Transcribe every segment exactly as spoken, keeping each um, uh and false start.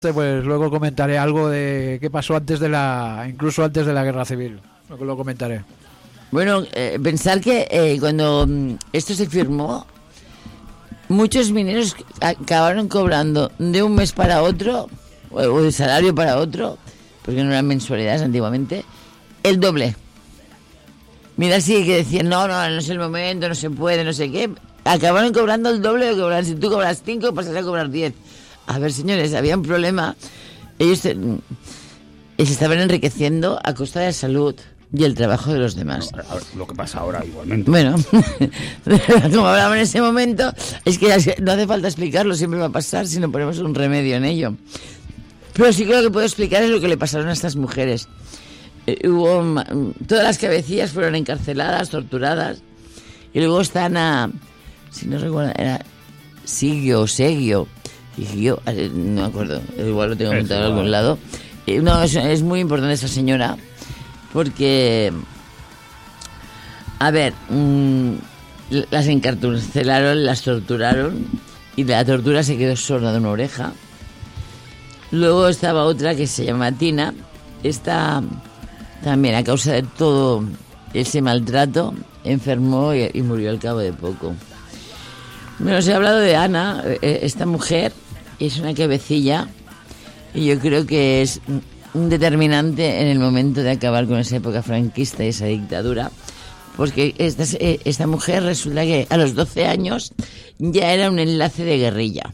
Pues luego comentaré algo de qué pasó antes de la, incluso antes de la guerra civil. Luego lo comentaré. Bueno, eh, pensar que eh, cuando esto se firmó, muchos mineros acabaron cobrando de un mes para otro, o de salario para otro, porque no eran mensualidades antiguamente, el doble. Mira, sí que decían, no, no, no es el momento, no se puede, no sé qué. Acabaron cobrando el doble de lo que cobraban. Si tú cobras cinco, pasas a cobrar diez. A ver, señores, había un problema. Ellos se, se estaban enriqueciendo a costa de la salud y el trabajo de los demás. No, lo que pasa ahora igualmente. Bueno, como hablaba en ese momento, es que no hace falta explicarlo, siempre va a pasar si no ponemos un remedio en ello. Pero sí que lo que puedo explicar es lo que le pasaron a estas mujeres. Eh, hubo todas las cabecillas fueron encarceladas, torturadas, y luego están a, si no recuerdo, era Sigio o Segio. Y yo, no me acuerdo, igual lo tengo montado en algún lado. No, es, es muy importante esa señora, porque, a ver, mmm, las encarcelaron, las torturaron, y de la tortura se quedó sorda de una oreja. Luego estaba otra que se llama Tina, esta también a causa de todo ese maltrato enfermó y, y murió al cabo de poco. Bueno, os he hablado de Ana, esta mujer es una cabecilla y yo creo que es un determinante en el momento de acabar con esa época franquista y esa dictadura, porque esta, esta mujer resulta que a los doce años ya era un enlace de guerrilla.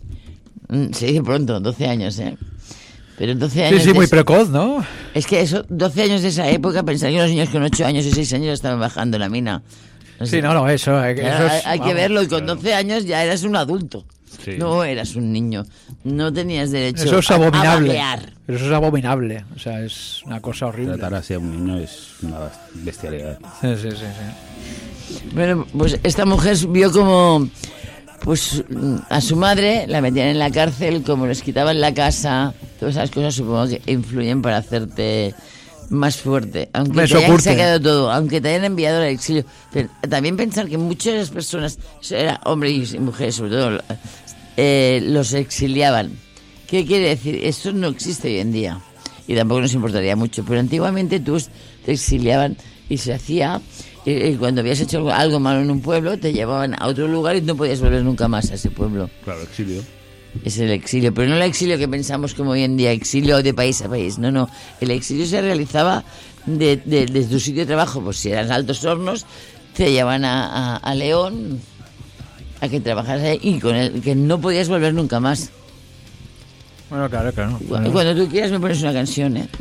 Se dice pronto, doce años, ¿eh? Pero doce años... Sí, sí, muy precoz, ¿no? Es que eso, doce años de esa época, pensar que los niños con ocho años y seis años estaban bajando la mina. No sé. Sí, no, no, eso, eso claro, es, hay, hay que verlo, y con doce claro. años ya eras un adulto. Sí. No eras un niño. No tenías derecho eso es a, abominable. a balear. Eso es abominable. O sea, es una cosa horrible. Tratar así a un niño es una bestialidad. Sí, sí, sí, sí. Bueno, pues esta mujer vio como pues a su madre la metían en la cárcel, como les quitaban la casa. Todas esas cosas supongo que influyen para hacerte más fuerte, aunque Me te hayan curte. sacado todo, aunque te hayan enviado al exilio. Pero también pensar que muchas de las personas, era hombres y mujeres sobre todo, eh, los exiliaban. ¿Qué quiere decir? Esto no existe hoy en día y tampoco nos importaría mucho, pero antiguamente tú te exiliaban y se hacía, y cuando habías hecho algo malo en un pueblo te llevaban a otro lugar y no podías volver nunca más a ese pueblo. Claro, exilio. Es el exilio, pero no el exilio que pensamos como hoy en día, exilio de país a país, no, no, el exilio se realizaba de, de, desde tu sitio de trabajo, pues si eran Altos Hornos, te llevaban a, a, a León a que trabajaras ahí y con el que no podías volver nunca más. Bueno, claro, claro. Cuando, cuando tú quieras me pones una canción, ¿eh?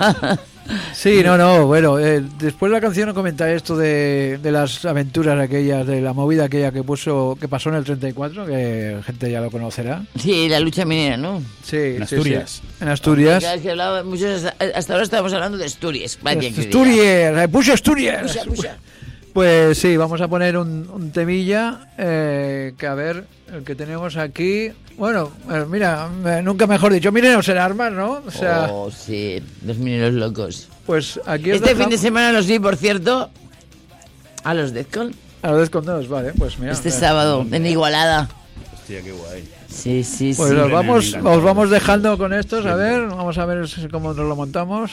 Sí, no, no, bueno, eh, después de la canción os comentáis esto de, de las aventuras aquellas, de la movida aquella que puso, que pasó en el treinta y cuatro, que gente ya lo conocerá. Sí, la lucha minera, ¿no? Sí, en sí, Asturias. Sí. En Asturias. Claro, que hablaba, muchos, hasta ahora estábamos hablando de Asturias. Vaya, Asturias, puxa Asturias. Puxa, puxa. Pues sí, vamos a poner un, un temilla, eh, que a ver, el que tenemos aquí... Bueno, eh, mira, eh, nunca mejor dicho, mineros en armas, ¿no? O sea, oh, sí, los mineros locos. Pues aquí os Este dejamos... fin de semana los vi, por cierto, a los Defcon. A los Defcon dos, vale, pues mira. Este sábado, en Igualada. Hostia, qué guay. Sí, sí, pues sí. Pues os vamos, os vamos dejando con estos, a ver, vamos a ver cómo nos lo montamos.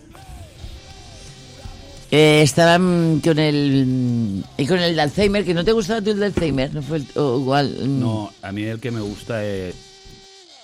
Eh, estaban con el y con el de Alzheimer, que no te gustaba tú el de Alzheimer, no fue el, o igual. No, a mí el que me gusta es